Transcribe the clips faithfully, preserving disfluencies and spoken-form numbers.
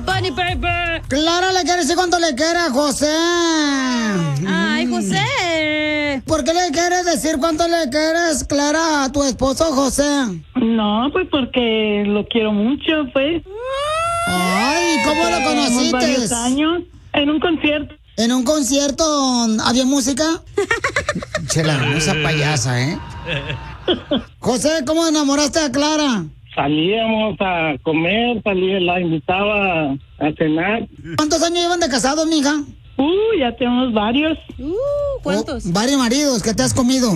Bunny Baby. Clara le quiere decir cuánto le quiere a José. Ay, José. ¿Por qué le quieres decir cuánto le quieres, Clara, a tu esposo José? No, pues porque lo quiero mucho, pues. Ay, ¿cómo lo Tenemos conociste? varios años en un concierto. ¿En un concierto había música? Chela, esa payasa, ¿eh? José, ¿cómo enamoraste a Clara? Salíamos a comer, salía, la invitaba a cenar. ¿Cuántos años llevan de casados, mija? Uh, ya tenemos varios. Uh, ¿cuántos? Oh, varios maridos que te has comido.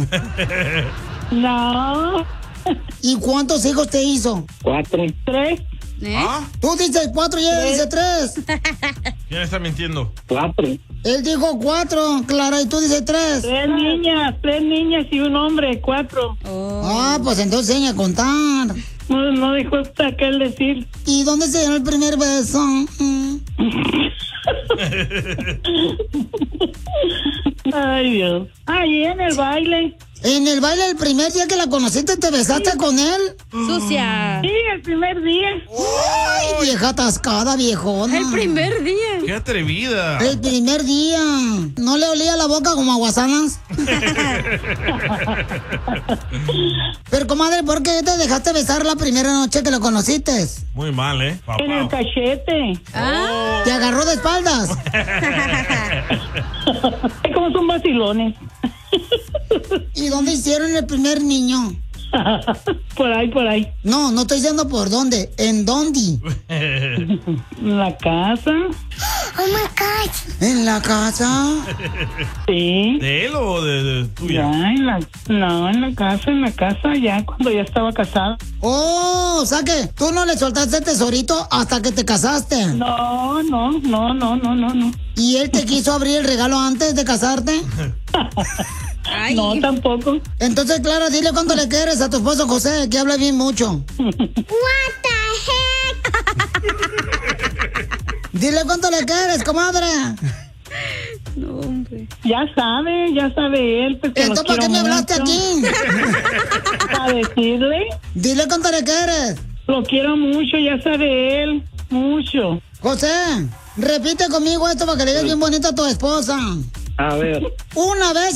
No. ¿Y cuántos hijos te hizo? Cuatro. Tres. ¿Eh? ¿Ah? Tú dices cuatro y ella dice tres. ¿Quién está mintiendo? Cuatro. Él dijo cuatro, Clara, y tú dices tres. Tres niñas, tres niñas y un hombre, cuatro. Oh. Ah, pues entonces enseña a contar. No, no dijo hasta qué decir. ¿Y dónde se dio el primer beso? Mm. Ay, Dios. Ahí en el baile. ¿En el baile el primer día que la conociste te besaste Sí. con él? Sucia. Sí, el primer día. Ay, vieja atascada, viejona. El primer día. ¡Qué atrevida! El primer día. ¿No le olía la boca como a guasanas? Pero, comadre, ¿por qué te dejaste besar la primera noche que lo conociste? Muy mal, ¿eh? Papá. En el cachete. Ah. ¿Te agarró de espaldas? Es como son vacilones. ¿Y dónde hicieron el primer niño? Por ahí, por ahí. No, no estoy diciendo por dónde. ¿En dónde? En la casa. Oh my God. ¿En la casa? Sí. ¿De él o de, de tuya? Ya, en la, no, en la casa, en la casa, ya cuando ya estaba casada. Oh, o sea que tú no le soltaste el tesorito hasta que te casaste. No, no, no, no, no, no, no. ¿Y él te quiso abrir el regalo antes de casarte? Ay. No, tampoco. Entonces, Clara, dile cuánto le quieres a tu esposo José, que habla bien mucho. What the heck? Dile cuánto le quieres, comadre. No, hombre. Ya sabe, ya sabe él. Pues, que Entonces, los ¿para qué me quiero hablaste mucho. aquí? Para decirle, Dile cuánto le quieres. lo quiero mucho, ya sabe él. Mucho. José, repite conmigo esto para que le digas bien bonito a tu esposa. A ver. Una vez